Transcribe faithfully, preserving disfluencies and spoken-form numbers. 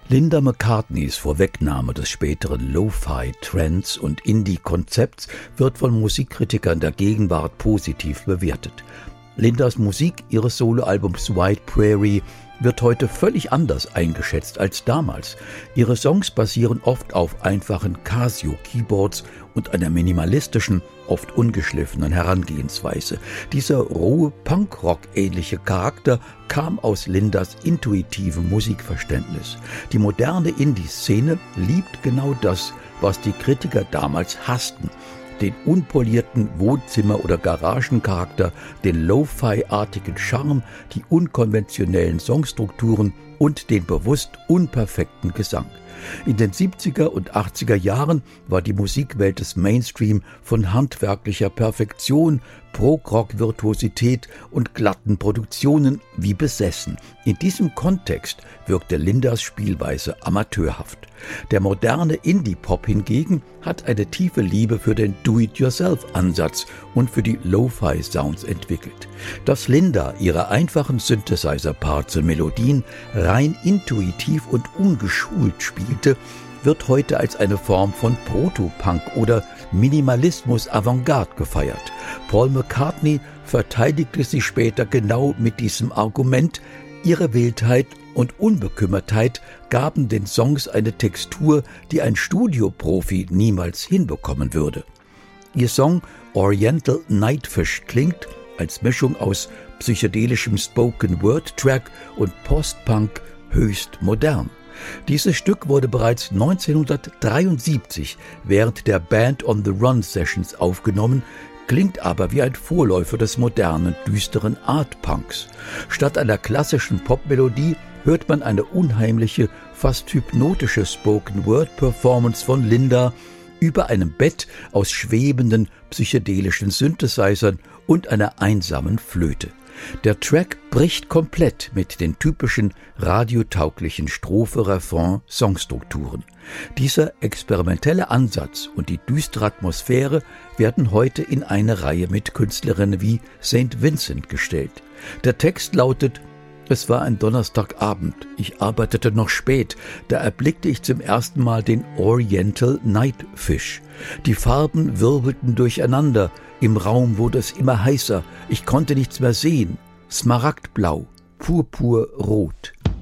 Linda McCartneys Vorwegnahme des späteren Lo-Fi, Trance und Indie-Konzepts wird von Musikkritikern der Gegenwart positiv bewertet. Lindas Musik ihres Soloalbums White Prairie wird heute völlig anders eingeschätzt als damals. Ihre Songs basieren oft auf einfachen Casio-Keyboards und einer minimalistischen, oft ungeschliffenen Herangehensweise. Dieser rohe Punkrock-ähnliche Charakter kam aus Lindas intuitivem Musikverständnis. Die moderne Indie-Szene liebt genau das, was die Kritiker damals hassten: den unpolierten Wohnzimmer- oder Garagencharakter, den Lo-Fi-artigen Charme, die unkonventionellen Songstrukturen und den bewusst unperfekten Gesang. In den siebziger und achtziger Jahren war die Musikwelt des Mainstream von handwerklicher Perfektion, Prog-Rock-Virtuosität und glatten Produktionen wie besessen. In diesem Kontext wirkte Lindas Spielweise amateurhaft. Der moderne Indie-Pop hingegen hat eine tiefe Liebe für den Do-it-yourself-Ansatz und für die Lo-Fi-Sounds entwickelt. Dass Linda ihre einfachen Synthesizer-Parts und Melodien rein intuitiv und ungeschult spielte, wird heute als eine Form von Proto-Punk oder Minimalismus-Avantgarde gefeiert. Paul McCartney verteidigte sie später genau mit diesem Argument. Ihre Wildheit und Unbekümmertheit gaben den Songs eine Textur, die ein Studioprofi niemals hinbekommen würde. Ihr Song Oriental Nightfish klingt als Mischung aus psychedelischem Spoken-Word-Track und Post-Punk höchst modern. Dieses Stück wurde bereits neunzehnhundertdreiundsiebzig während der Band on the Run Sessions aufgenommen, klingt aber wie ein Vorläufer des modernen, düsteren Art-Punks. Statt einer klassischen Popmelodie hört man eine unheimliche, fast hypnotische Spoken-Word-Performance von Linda über einem Bett aus schwebenden, psychedelischen Synthesizern und einer einsamen Flöte. Der Track bricht komplett mit den typischen radiotauglichen Strophe-Refrain-Songstrukturen. Dieser experimentelle Ansatz und die düstere Atmosphäre werden heute in eine Reihe mit Künstlerinnen wie Saint Vincent gestellt. Der Text lautet: Es war ein Donnerstagabend, ich arbeitete noch spät, da erblickte ich zum ersten Mal den Oriental Nightfish. Die Farben wirbelten durcheinander, im Raum wurde es immer heißer, ich konnte nichts mehr sehen, smaragdblau, purpurrot.